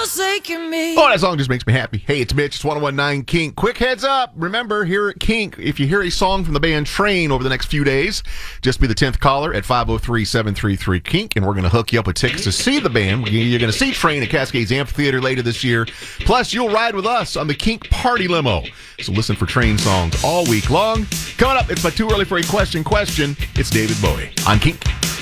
forsaken me. Oh, that song just makes me happy. Hey, it's Mitch. It's 1019 Kink. Quick heads up. Remember, here at Kink, if you hear a song from the band Train over the next few days, just be the 10th caller at 503-733-KINK, and we're going to hook you up with tickets to see the band. You're going to see Train at Cascades Amphitheater later this year. Plus, you'll ride with us on the Kink Party Limo. So listen for Train songs all week long. Coming up, it's my too early for a question. It's David Bowie on Kink.